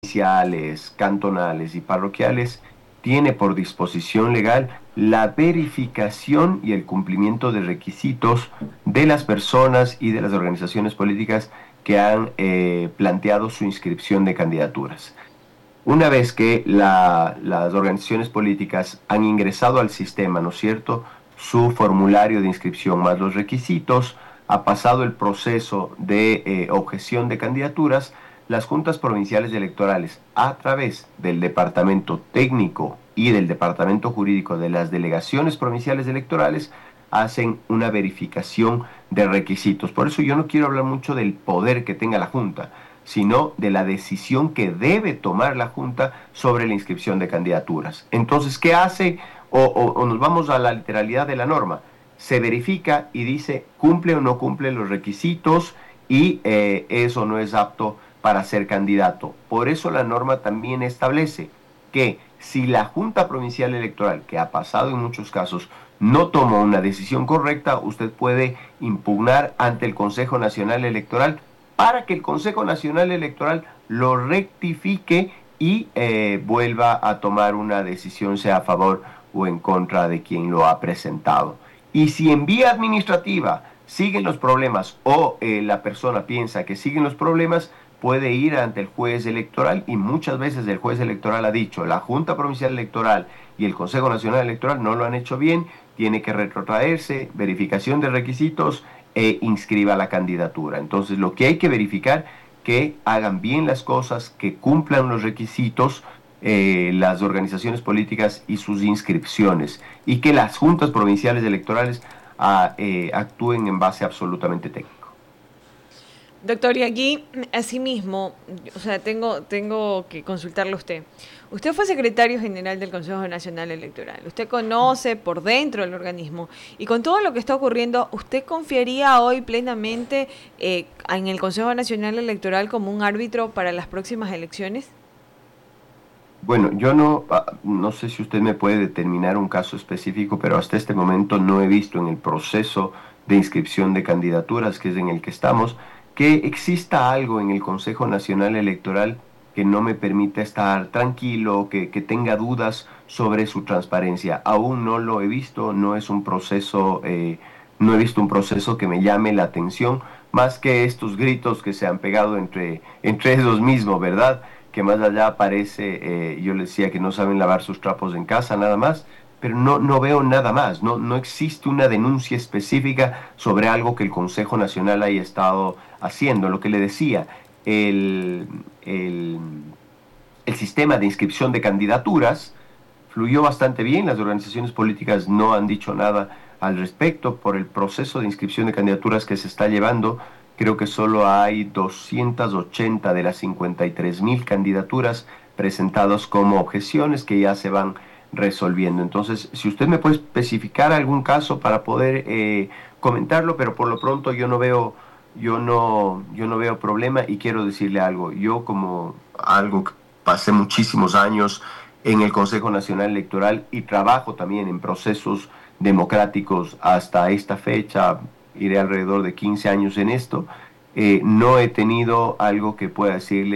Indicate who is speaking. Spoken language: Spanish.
Speaker 1: provinciales, cantonales y parroquiales, tiene por disposición legal la verificación y el cumplimiento de requisitos de las personas y de las organizaciones políticas que han planteado su inscripción de candidaturas. Una vez que las organizaciones políticas han ingresado al sistema, ¿no es cierto?, su formulario de inscripción más los requisitos, ha pasado el proceso de objeción de candidaturas, las juntas provinciales electorales, a través del departamento técnico y del departamento jurídico de las delegaciones provinciales electorales, hacen una verificación de requisitos. Por eso yo no quiero hablar mucho del poder que tenga la Junta, sino de la decisión que debe tomar la Junta sobre la inscripción de candidaturas. Entonces, ¿qué hace? O nos vamos a la literalidad de la norma. Se verifica y dice cumple o no cumple los requisitos y eso no es apto para ser candidato. Por eso la norma también establece que si la Junta Provincial Electoral, que ha pasado en muchos casos, no toma una decisión correcta, usted puede impugnar ante el Consejo Nacional Electoral para que el Consejo Nacional Electoral lo rectifique y vuelva a tomar una decisión, sea a favor o en contra de quien lo ha presentado. Y si en vía administrativa siguen los problemas o la persona piensa que siguen los problemas, puede ir ante el juez electoral y muchas veces el juez electoral ha dicho, la Junta Provincial Electoral y el Consejo Nacional Electoral no lo han hecho bien, tiene que retrotraerse, verificación de requisitos e inscriba la candidatura. Entonces lo que hay que verificar que hagan bien las cosas, que cumplan los requisitos las organizaciones políticas y sus inscripciones y que las juntas provinciales electorales actúen en base absolutamente técnico.
Speaker 2: Doctor, y aquí, asimismo, o sea, tengo que consultarle a usted. Usted fue secretario general del Consejo Nacional Electoral. Usted conoce por dentro el organismo. Y con todo lo que está ocurriendo, ¿usted confiaría hoy plenamente en el Consejo Nacional Electoral como un árbitro para las próximas elecciones?
Speaker 1: Bueno, yo no sé si usted me puede determinar un caso específico, pero hasta este momento no he visto en el proceso de inscripción de candidaturas, que es en el que estamos, que exista algo en el Consejo Nacional Electoral que no me permita estar tranquilo, que tenga dudas sobre su transparencia. Aún no lo he visto, no es un proceso, no he visto un proceso que me llame la atención, más que estos gritos que se han pegado entre ellos mismos, ¿verdad? Que más allá parece, yo les decía que no saben lavar sus trapos en casa, nada más, pero no veo nada más, no existe una denuncia específica sobre algo que el Consejo Nacional haya estado haciendo. Lo que le decía, el, el, el sistema de inscripción de candidaturas fluyó bastante bien, las organizaciones políticas no han dicho nada al respecto por el proceso de inscripción de candidaturas que se está llevando. Creo que solo hay 280 de las 53,000 candidaturas presentadas como objeciones que ya se van resolviendo. Entonces, si usted me puede especificar algún caso para poder comentarlo, pero por lo pronto yo no veo problema y quiero decirle algo. Yo como algo que pasé muchísimos años en el Consejo Nacional Electoral y trabajo también en procesos democráticos hasta esta fecha, iré alrededor de 15 años en esto, no he tenido algo que pueda decirle